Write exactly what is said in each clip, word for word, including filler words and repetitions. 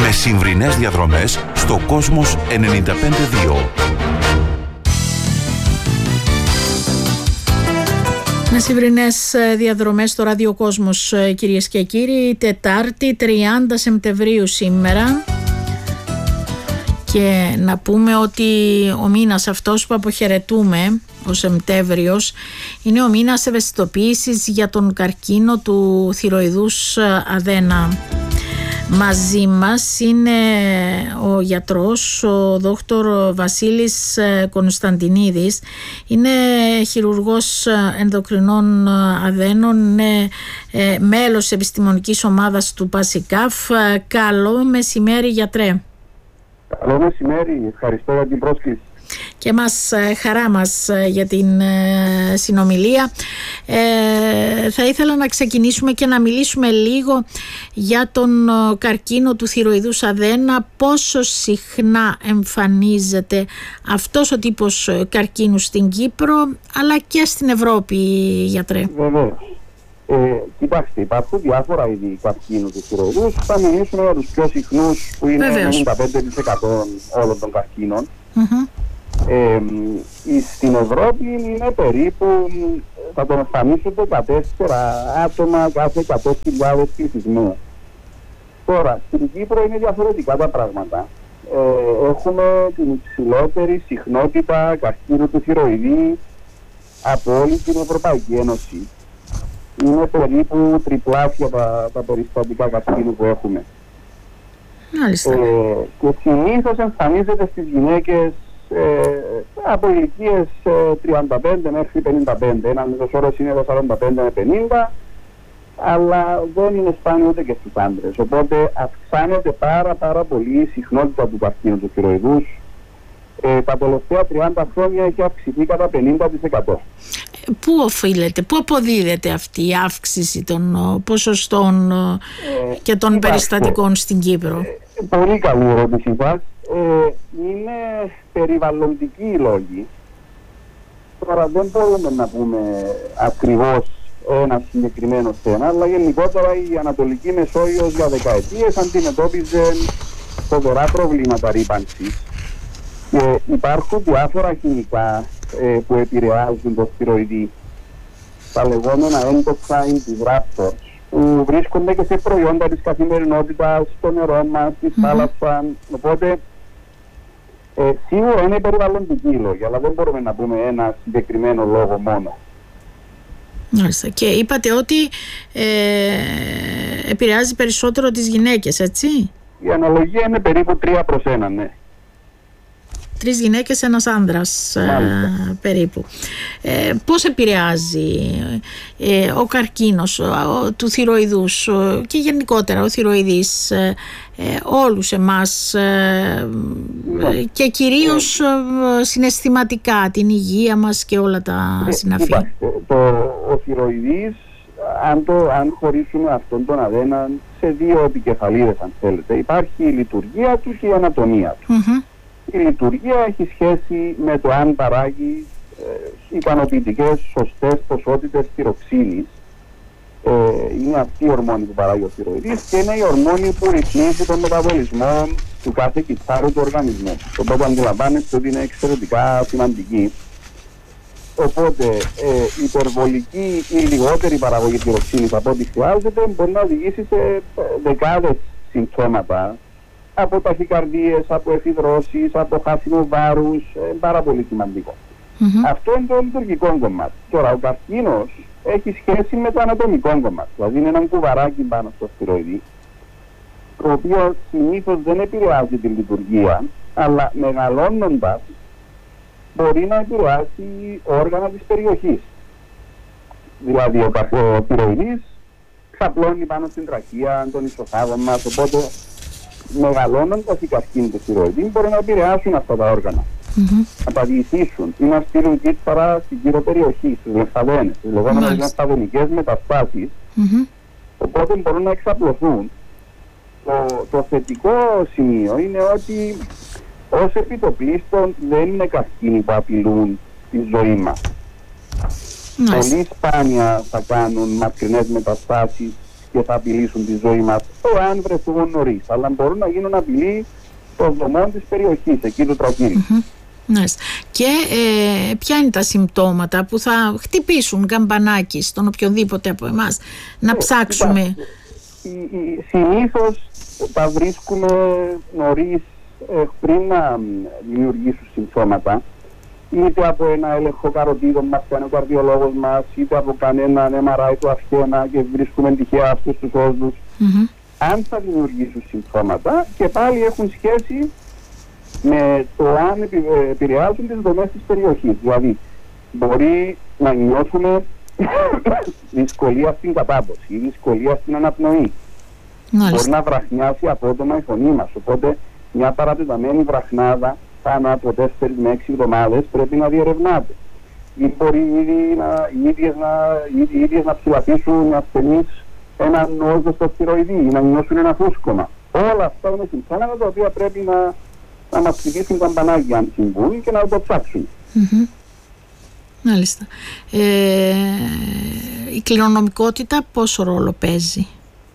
Με συμβρινές διαδρομές στο Κόσμος ενενήντα πέντε δύο. Με συμβρινές διαδρομές στο ραδιοκόσμος, κυρίες και κύριοι, Τετάρτη τριάντα Σεπτεμβρίου σήμερα. Και να πούμε ότι ο μήνας αυτός που αποχαιρετούμε, ο Σεπτέμβριος, είναι ο μήνας ευαισθητοποίησης για τον καρκίνο του θηροειδούς αδένα. Μαζί μας είναι ο γιατρός, ο δόκτωρ Βασίλης Κωνσταντινίδης. Είναι χειρουργός ενδοκρινών αδένων, είναι ε, μέλος επιστημονικής ομάδας του ΠΑΣΙΚΑΦ. Καλό μεσημέρι, γιατρέ. Καλό μεσημέρι, ευχαριστώ για την πρόσκληση. Και μας, χαρά μας για την συνομιλία. Ε, θα ήθελα να ξεκινήσουμε και να μιλήσουμε λίγο για τον καρκίνο του θηροειδούς αδένα. Πόσο συχνά εμφανίζεται αυτός ο τύπος καρκίνου στην Κύπρο αλλά και στην Ευρώπη, γιατρέ? Βεβαίως. Ε, κοιτάξτε, υπάρχουν διάφορα είδη καρκίνου του θηροειδούς. Θα μιλήσουμε για τους πιο συχνούς, που είναι ενενήντα πέντε τοις εκατό όλων των καρκίνων. Mm-hmm. Ε, στην Ευρώπη είναι περίπου, θα τον εμφανίσουν δεκατέσσερα άτομα κάθε εκατό χιλιάδες πληθυσμού. Τώρα, στην Κύπρο είναι διαφορετικά τα πράγματα. Ε, έχουμε την υψηλότερη συχνότητα καρκίνου του θηροειδή από όλη την Ευρωπαϊκή Ένωση. Είναι περίπου τριπλάσια τα, τα περιστατικά καρκίνου που έχουμε. Μάλιστα. Ε, και συνήθως εμφανίζεται στις γυναίκες ε, από ηλικίες ε, τριάντα πέντε μέχρι πενήντα πέντε. Ένα μέσος όρος είναι από σαράντα πέντε με πενήντα, αλλά δεν είναι σπάνιο ούτε και στους άντρες. Οπότε αυξάνεται πάρα πάρα πολύ η συχνότητα του καρκίνου του θηροειδούς. Ε, τα τελευταία τριάντα χρόνια έχει αυξηθεί κατά πενήντα τοις εκατό. Πού οφείλεται, πού αποδίδεται αυτή η αύξηση των ποσοστών ε, και των υπάρχει, περιστατικών στην Κύπρο? Ε, πολύ καλή ερώτηση σας. Ε, είναι περιβαλλοντικοί οι λόγοι. Τώρα δεν μπορούμε να πούμε ακριβώς ένα συγκεκριμένο θέμα, αλλά γενικότερα η Ανατολική Μεσόγειος για δεκαετίες αντιμετώπιζε φοβερά προβλήματα ρύπανσης. Και υπάρχουν διάφορα χημικά ε, που επηρεάζουν το θηροειδή, τα λεγόμενα endocrine disruptors, που βρίσκονται και σε προϊόντα της καθημερινότητας, στο νερό μας, στη mm-hmm. θάλασσα. Οπότε ε, σίγουρα είναι περιβαλλοντικοί λόγοι, αλλά δεν μπορούμε να πούμε ένα συγκεκριμένο λόγο μόνο. Μάλιστα. Και είπατε ότι ε, επηρεάζει περισσότερο τις γυναίκες, έτσι? Η αναλογία είναι περίπου τρία προς ένα, ναι. Τρεις γυναίκες, ένας άνδρας ε, περίπου. Ε, πώς επηρεάζει ε, ο καρκίνος ο, του θηροειδούς ο, και γενικότερα ο θηροειδής ε, ε, όλους εμάς ε, ε, και κυρίως ε, συναισθηματικά την υγεία μας και όλα τα ε, συναφή? Ε, το, ο θηροειδής, αν, το, αν χωρίσουμε αυτόν τον αδένα σε δύο επικεφαλίδες, αν θέλετε, υπάρχει η λειτουργία του και η ανατομία του. Mm-hmm. Η λειτουργία έχει σχέση με το αν παράγει ε, ικανοποιητικές, σωστές ποσότητες θηροξίνης. Ε, είναι αυτή η ορμόνη που παράγει ο θηροειδής και είναι η ορμόνη που ρυθμίζει τον μεταβολισμό του κάθε κυτάρου του οργανισμού. Οπότε αντιλαμβάνεστε ότι είναι εξαιρετικά σημαντική. Οπότε ε, υπερβολική ή λιγότερη παραγωγή θηροξίνης από ό,τι χρειάζεται μπορεί να οδηγήσει σε δεκάδες συμπτώματα, από ταχυκαρδίες, από εφηδρώσεις, από χάσιμο βάρους, ε, πάρα πολύ σημαντικό. Mm-hmm. Αυτό είναι το λειτουργικό κομμάτι. Τώρα, ο καρκίνος έχει σχέση με το ανατομικό κομμάτι. Δηλαδή, είναι ένα κουβαράκι πάνω στο θηροειδή, το οποίο συνήθως δεν επηρεάζει τη λειτουργία, αλλά μεγαλώνοντας μπορεί να επηρεάσει όργανα της περιοχής. Δηλαδή, ο, ο θηροειδής ξαπλώνει πάνω στην τραχεία, τον ισοφάγο μας, οπότε μεγαλώνοντας οι καρκίνοι του θηροειδή μπορεί να επηρεάσουν αυτά τα όργανα, mm-hmm. να τα διηθήσουν ή να στείλουν κύτταρα στην κύριο περιοχή, στις λεμφαδένες, στις λεγόμενες λεμφαδενικές μεταστάσεις, mm-hmm. οπότε μπορούν να εξαπλωθούν. Το, το θετικό σημείο είναι ότι ως επιτοπλίστων δεν είναι καρκίνοι που απειλούν τη ζωή μας. Nice. Πολύ σπάνια θα κάνουν μακρινές μεταστάσεις και θα απειλήσουν τη ζωή μας εάν βρεθούν νωρίς. Αλλά μπορούν να γίνουν απειλή των δομών της περιοχής, εκεί του τρακτήριου. Mm-hmm. Yes. Και ε, ποια είναι τα συμπτώματα που θα χτυπήσουν καμπανάκι στον οποιοδήποτε από εμάς να ε, ψάξουμε? Συνήθως τα βρίσκουμε νωρίς, ε, πριν να δημιουργήσουν συμπτώματα, είτε από ένα έλεγχο καροτίδων μας κάνει ο καρδιολόγος μας, είτε από κανέναν εμ αρ άι του αυχένα και βρίσκουμε τυχαία αυτούς τους όζους. Mm-hmm. Αν θα δημιουργήσουν συμπτώματα, και πάλι έχουν σχέση με το αν επηρεάζουν τις δομές της περιοχής. Δηλαδή, μπορεί να νιώθουμε δυσκολία στην κατάπτωση ή δυσκολία στην αναπνοή. Μάλιστα. Μπορεί να βραχνιάσει απότομα η φωνή μας. Οπότε, μια παρατεταμένη βραχνάδα πάνω από τέσσερις με έξι εβδομάδες πρέπει να διερευνάται. Ή μπορεί ήδη να, οι ίδιες να, οι ίδιες να ψηλαφίσουν οι ασθενείς έναν νόζο στο θηροειδή ή να νιώσουν ένα φούσκωμα. Όλα αυτά είναι συμπτώματα τα οποία πρέπει να, να μας χτυπήσουν καμπανάκια αν συμβούν και να το ψάξουν. Mm-hmm. Μάλιστα. Ε, η κληρονομικότητα πόσο ρόλο παίζει?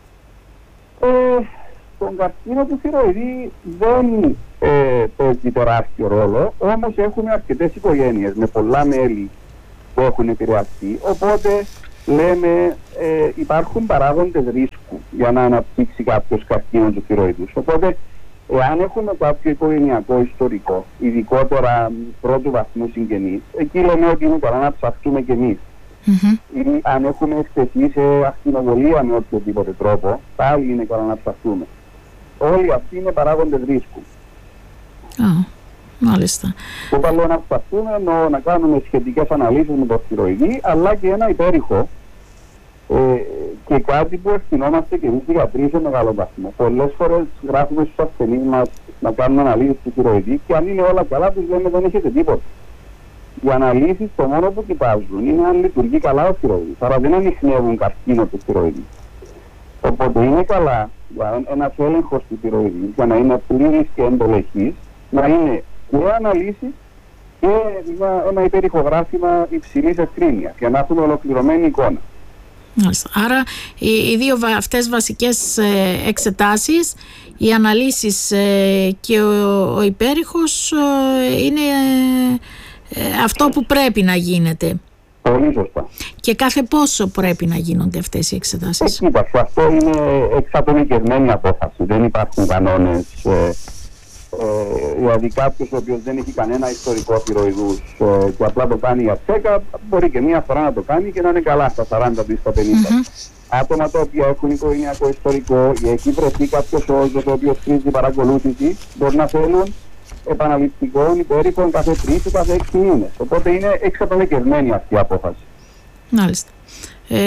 Ε, στον καρκίνο του θηροειδή δεν ε, παίζει τεράστιο ρόλο, όμως έχουμε αρκετές οικογένειες με πολλά μέλη που έχουν επηρεαστεί, οπότε λέμε ε, υπάρχουν παράγοντες ρίσκου για να αναπτύξει κάποιος καρκίνο του θηροειδούς. Οπότε, εάν έχουμε κάποιο οικογενειακό ιστορικό, ειδικότερα πρώτου βαθμού συγγενείς, εκεί λέμε ότι είναι καλά να ψαχτούμε κι εμείς. Mm-hmm. Ή αν έχουμε εκτεθεί σε ακτινοβολία με οποιοδήποτε τρόπο, πάλι είναι καλά να ψαχτούμε. Όλοι αυτοί είναι παράγοντες ρίσκου. Oh, μάλιστα. Όταν λέω να ψαχτούμε, εννοώ να κάνουμε σχετικές αναλύσεις με το θηροειδή, αλλά και ένα υπέρηχο. Ε, και κάτι που ευθυνόμαστε και εμείς οι γιατροί σε μεγάλο βαθμό. Πολλές φορές γράφουμε στους ασθενείς μας να κάνουν αναλύσεις του θηροειδή και αν είναι όλα καλά τους λέμε δεν έχετε τίποτα. Οι αναλύσεις το μόνο που κοιτάζουν είναι αν λειτουργεί καλά ο θηροειδής, άρα δεν ανιχνεύουν καρκίνο του θηροειδή. Οπότε είναι καλά για ένας έλεγχος του θηροειδή, για να είναι πλήρης και εντελεχής, να είναι και αναλύσεις και ένα, ένα υπερηχογράφημα υψηλής ευκρίνειας, για να έχουμε ολοκληρωμένη εικόνα. Άρα οι, οι δύο αυτές βασικές ε, εξετάσεις, οι αναλύσεις ε, και ο, ο υπέρηχος ε, είναι ε, ε, αυτό που πρέπει να γίνεται. Πολύ σωστά. Και κάθε πόσο πρέπει να γίνονται αυτές οι εξετάσεις? Ε, κοίταξε, αυτό είναι εξατομικευμένη απόφαση. Δεν υπάρχουν κανόνες. Ε, ε, δηλαδή κάποιος ο οποίος δεν έχει κανένα ιστορικό θηροειδούς ε, και απλά το κάνει για τσέκα, μπορεί και μία φορά να το κάνει και να είναι καλά στα σαράντα ή στα πενήντα. Mm-hmm. Άτομα τα οποία έχουν οικογενειακό ιστορικό ή έχει βρεθεί κάποιος όζος ο οποίος χρήζει παρακολούθηση, μπορεί να θέλουν επαναληπτικών υπέρηχων κάθε τρεις ή κάθε έξι μήνες. Οπότε είναι εξατομικευμένη αυτή η απόφαση. Μάλιστα. Ε,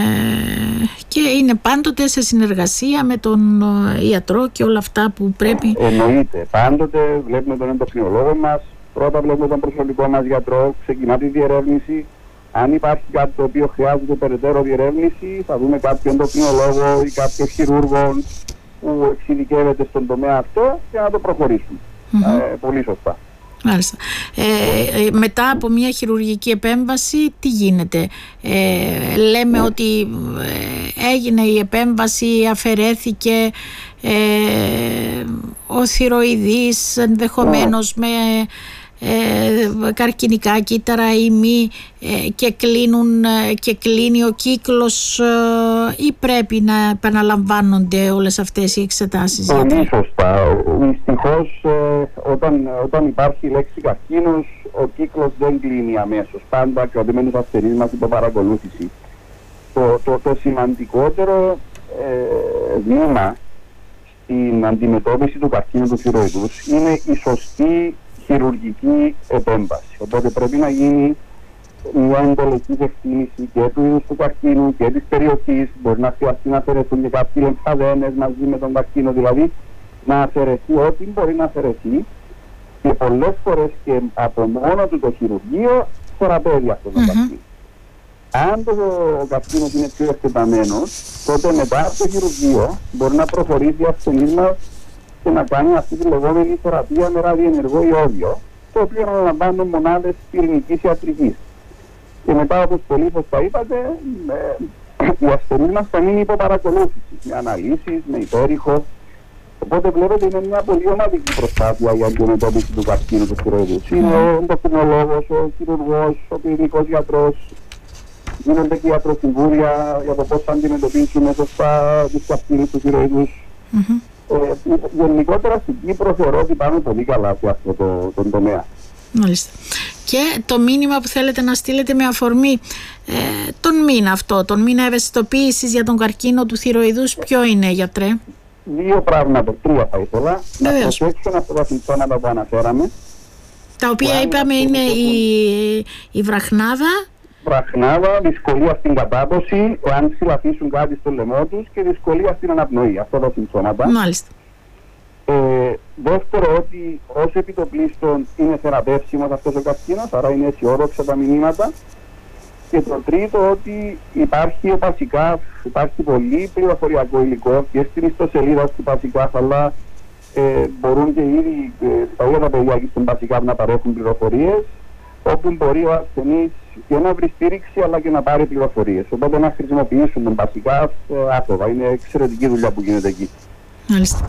και είναι πάντοτε σε συνεργασία με τον ιατρό και όλα αυτά που πρέπει. Εννοείται. Πάντοτε βλέπουμε τον ενδοκρινολόγο μας, πρώτα βλέπουμε τον προσωπικό μας γιατρό, ξεκινά τη διερεύνηση. Αν υπάρχει κάτι το οποίο χρειάζεται περαιτέρω διερεύνηση, θα δούμε κάποιο ενδοκρινολόγο ή κάποιο χειρούργο που εξειδικεύεται στον τομέα αυτό και να το προχωρήσουμε. Mm-hmm. Ε, πολύ σωστά. Μάλιστα. Ε, μετά από μια χειρουργική επέμβαση τι γίνεται? Ε, λέμε mm. ότι ε, έγινε η επέμβαση, αφαιρέθηκε ε, ο θηροειδής ενδεχομένως mm. με ε, καρκινικά κύτταρα ή μη ε, και, κλείνουν, ε, και κλείνει ο κύκλος ε, ή πρέπει να επαναλαμβάνονται όλες αυτές οι εξετάσεις? Πολύ σωστά. Δυστυχώς ε, όταν, όταν υπάρχει η λέξη καρκίνος, ο κύκλος δεν κλείνει αμέσως. Πάντα κρατημένοι τους ασθενείς μας υπό παρακολούθηση. Το, το, το σημαντικότερο ε, βήμα στην αντιμετώπιση του καρκίνου του θηροειδούς είναι η σωστή χειρουργική επέμβαση. Οπότε πρέπει να γίνει μια εντολική εκτίμηση και του είδους του καρκίνου και της περιοχής. Μπορεί να χρειαστεί να αφαιρεθούν και κάποιοι λεμφαδένες μαζί με τον καρκίνο, δηλαδή να αφαιρεθεί ό,τι μπορεί να αφαιρεθεί και πολλές φορές και από μόνο του το χειρουργείο θεραπεύει αυτό το mm-hmm. καρκίνο. Αν το, ο καρκίνος είναι πιο εκτεταμένος, τότε μετά από το χειρουργείο μπορεί να προχωρήσει ασθενής μας και να κάνει αυτή τη λεγόμενη θεραπεία με ραδιενεργό ιόδιο, το οποίο αναλαμβάνουν μονάδες πυρηνικής ιατρικής. Και μετά, όπως πολύ σωστά είπατε, οι ασθενείς μας θα μείνει υπό παρακολούθηση, με αναλύσεις, με υπέρηχο. Οπότε βλέπετε είναι μια πολύ ομαδική προσπάθεια για την αντιμετώπιση του καρκίνου του θηροειδούς. Είναι ο ενδοκρινολόγος, ο χειρουργός, ο πυρηνικός γιατρός, γίνονται και ιατροσυμβούλια για το πώς θα αντιμετωπίσουμε σωστά τους καρκίνους του θηροειδούς. Mm-hmm. Ε, γενικότερα στην Κύπρο θεωρώ ότι πάμε πολύ καλά σε αυτό το, τον τομέα. Μάλιστα. Και το μήνυμα που θέλετε να στείλετε με αφορμή ε, τον μήνα αυτό, τον μήνα ευαισθητοποίησης για τον καρκίνο του θηροειδούς, ποιο είναι, γιατρέ? Δύο πράγματα, τρία θα ήθελα. Βεβαίως. Να προσέξουν αυτά τα συμπτώματα που αναφέραμε. Τα οποία είπαμε είναι η, η βραχνάδα. Βραχνάδα, δυσκολία στην κατάπωση, αν ψηλαφίσουν κάτι στο λαιμό τους και δυσκολία στην αναπνοή. Αυτά τα συμπτώματα. Μάλιστα. Ε, δεύτερο, ότι ως επιτοπλίστων είναι θεραπεύσιμος αυτός ο καρκίνος, άρα είναι αισιόδοξα τα μηνύματα. Και το τρίτο, ότι υπάρχει ο Πασικάφ, υπάρχει πολύ πληροφοριακό υλικό και στην ιστοσελίδα του Πασικάφ, αλλά ε, μπορούν και ήδη ε, τα ίδια τα παιδιά και στον Πασικάφ να παρέχουν πληροφορίες, όπου μπορεί ο ασθενής και να βρει στήριξη αλλά και να πάρει πληροφορίες. Οπότε να χρησιμοποιήσουν τον Πασικάφ ε, άφοβα. Είναι εξαιρετική δουλειά που γίνεται εκεί. Μάλιστα.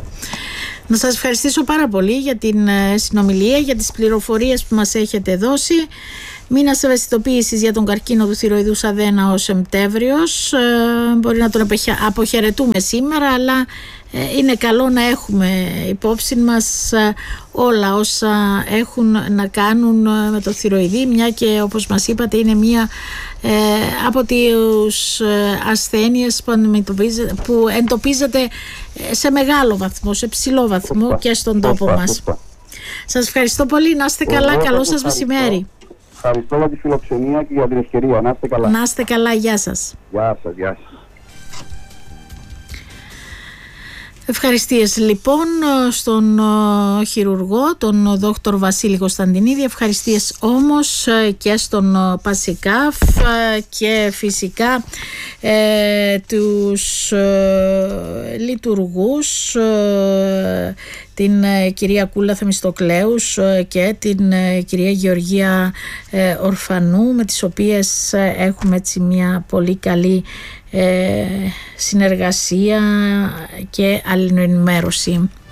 Να σας ευχαριστήσω πάρα πολύ για την συνομιλία, για τις πληροφορίες που μας έχετε δώσει. Μήνας ευαισθητοποίησης για τον καρκίνο του θηροειδούς αδένα ο Σεπτέμβριος. Ε, μπορεί να τον αποχαιρετούμε σήμερα, αλλά ε, είναι καλό να έχουμε υπόψη μας ε, όλα όσα έχουν να κάνουν με το θηροειδή, μια και όπως μας είπατε είναι μια ε, από τις ασθένειες που, που εντοπίζεται σε μεγάλο βαθμό, σε ψηλό βαθμό και στον τόπο μας. Σας ευχαριστώ πολύ, να είστε καλά, καλό σας μεσημέρι. Ευχαριστώ για τη φιλοξενία και για την ευκαιρία. Να είστε καλά. Να είστε καλά, γεια σας. Γεια σας, γεια σας. Ευχαριστίες λοιπόν στον χειρουργό, τον δόκτωρ Βασίλη Κωνσταντινίδη. Ευχαριστίες όμως και στον Πασικάφ και φυσικά ε, τους ε, λειτουργούς, ε, την ε, κυρία Κούλα Θεμιστοκλέους ε, και την ε, κυρία Γεωργία ε, Ορφανού, με τις οποίες ε, έχουμε έτσι μια πολύ καλή ε, συνεργασία και αλληλοενημέρωση.